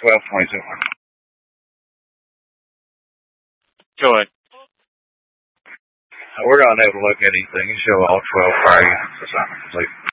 12:22. Go ahead. We're going to have to look at anything and show all 12 prior units assignment complete.